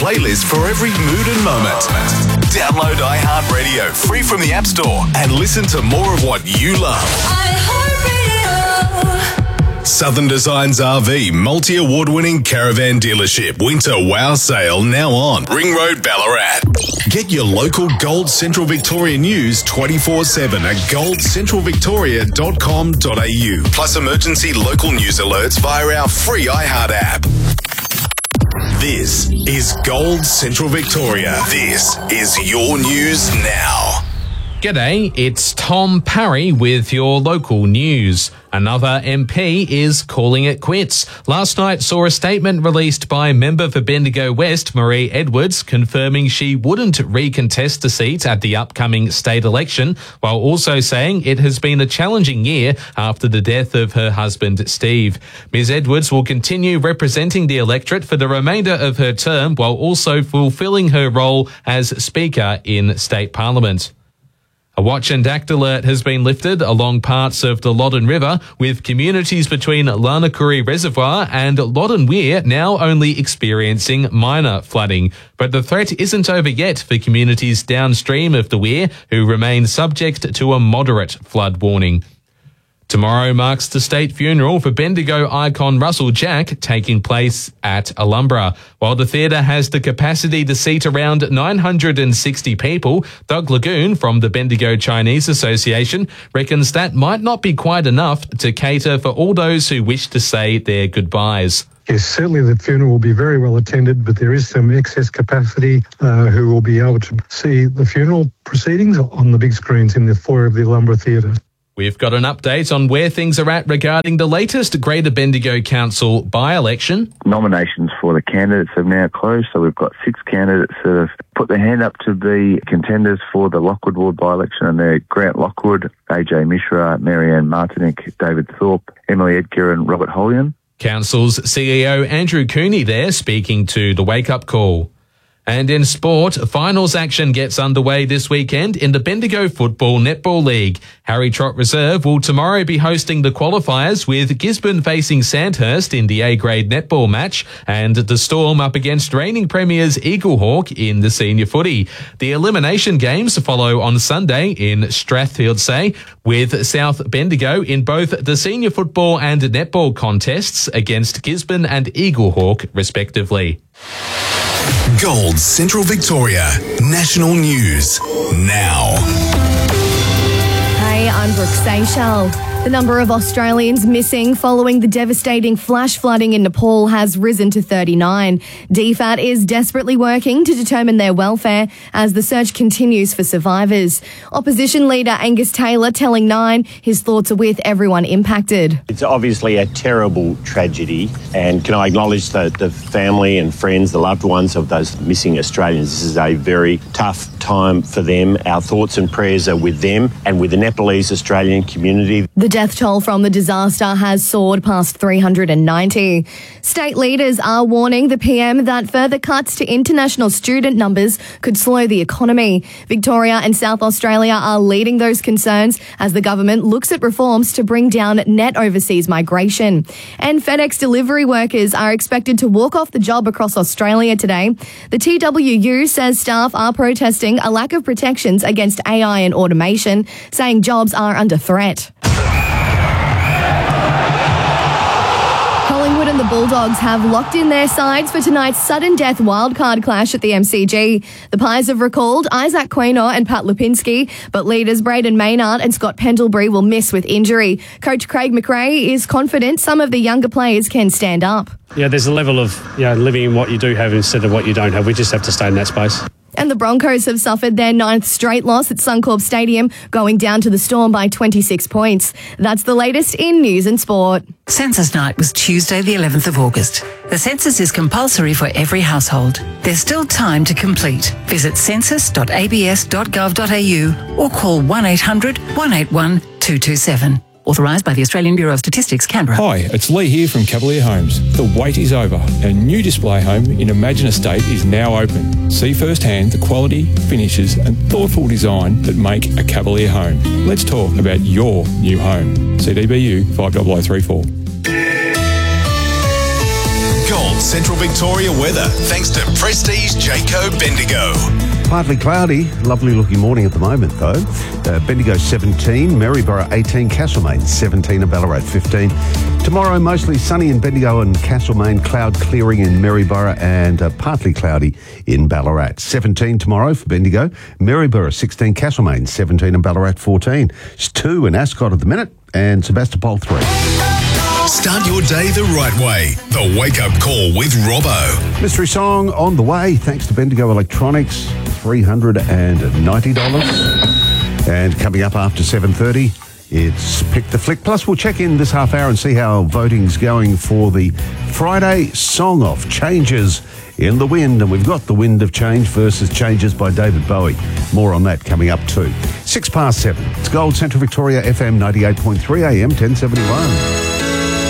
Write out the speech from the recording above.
Playlist for every mood and moment. Download iHeartRadio free from the App Store and listen to more of what you love. iHeartRadio. Southern Designs RV multi-award-winning caravan dealership winter wow sale now on Ring Road, Ballarat. Get your local Gold Central Victoria news 24/7 at goldcentralvictoria.com.au. Plus emergency local news alerts via our free iHeart app. This is Gold Central Victoria. This is your news now. G'day, it's Tom Parry with your local news. Another MP is calling it quits. Last night saw a statement released by member for Bendigo West, Marie Edwards, confirming she wouldn't recontest a seat at the upcoming state election, while also saying it has been a challenging year after the death of her husband, Steve. Ms Edwards will continue representing the electorate for the remainder of her term, while also fulfilling her role as Speaker in State Parliament. A watch and act alert has been lifted along parts of the Loddon River, with communities between Larnakuri Reservoir and Loddon Weir now only experiencing minor flooding. But the threat isn't over yet for communities downstream of the Weir, who remain subject to a moderate flood warning. Tomorrow marks the state funeral for Bendigo icon Russell Jack, taking place at Alumbra. While the theatre has the capacity to seat around 960 people, Doug Lagoon from the Bendigo Chinese Association reckons that might not be quite enough to cater for all those who wish to say their goodbyes. Yes, certainly the funeral will be very well attended, but there is some excess capacity who will be able to see the funeral proceedings on the big screens in the foyer of the Alumbra Theatre. We've got an update on where things are at regarding the latest Greater Bendigo Council by-election. Nominations for the candidates have now closed, so we've got 6 candidates that have put their hand up to be contenders for the Lockwood Ward by-election, and they're Grant Lockwood, AJ Mishra, Marianne Martinick, David Thorpe, Emily Edgar and Robert Holian. Council's CEO Andrew Cooney there speaking to the Wake Up Call. And in sport, finals action gets underway this weekend in the Bendigo Football Netball League. Harry Trott Reserve will tomorrow be hosting the qualifiers, with Gisborne facing Sandhurst in the A-grade netball match and the Storm up against reigning premiers Eaglehawk in the senior footy. The elimination games follow on Sunday in Strathfieldsay, with South Bendigo in both the senior football and netball contests against Gisborne and Eaglehawk respectively. Gold Central Victoria National News now. Hey, I'm Brooke Seychelles. The number of Australians missing following the devastating flash flooding in Nepal has risen to 39. DFAT is desperately working to determine their welfare as the search continues for survivors. Opposition leader Angus Taylor telling Nine his thoughts are with everyone impacted. It's obviously a terrible tragedy, and can I acknowledge the family and friends, the loved ones of those missing Australians. This is a very tough time for them. Our thoughts and prayers are with them and with the Nepalese Australian community. The death toll from the disaster has soared past 390. State leaders are warning the PM that further cuts to international student numbers could slow the economy. Victoria and South Australia are leading those concerns as the government looks at reforms to bring down net overseas migration. And FedEx delivery workers are expected to walk off the job across Australia today. The TWU says staff are protesting a lack of protections against AI and automation, saying jobs are under threat. Collingwood and the Bulldogs have locked in their sides for tonight's sudden death wildcard clash at the MCG. The Pies have recalled Isaac Quaynor and Pat Lipinski, but leaders Braden Maynard and Scott Pendlebury will miss with injury. Coach Craig McRae is confident some of the younger players can stand up. Yeah, there's a level of living in what you do have instead of what you don't have. We just have to stay in that space. And the Broncos have suffered their 9th straight loss at Suncorp Stadium, going down to the Storm by 26 points. That's the latest in news and sport. Census night was Tuesday the 11th of August. The census is compulsory for every household. There's still time to complete. Visit census.abs.gov.au or call 1800 181 227. Authorised by the Australian Bureau of Statistics, Canberra. Hi, it's Lee here from Cavalier Homes. The wait is over. Our new display home in Imagine Estate is now open. See firsthand the quality, finishes and thoughtful design that make a Cavalier home. Let's talk about your new home. CDBU 50034. Gold Central Victoria weather, thanks to Prestige Jayco Bendigo. Partly cloudy, lovely looking morning at the moment though. Bendigo 17, Maryborough 18, Castlemaine 17 and Ballarat 15. Tomorrow mostly sunny in Bendigo and Castlemaine, cloud clearing in Maryborough and partly cloudy in Ballarat. 17 tomorrow for Bendigo, Maryborough 16, Castlemaine 17 and Ballarat 14. It's 2 in Ascot at the minute and Sebastopol 3. Start your day the right way. The Wake Up Call with Robbo. Mystery song on the way, thanks to Bendigo Electronics, $390. And coming up after 7:30, it's Pick the Flick. Plus, we'll check in this half hour and see how voting's going for the Friday Song Off, Changes in the Wind. And we've got The Wind of Change versus Changes by David Bowie. More on that coming up too. 7:06. It's Gold Central Victoria FM 98.3 AM 1071.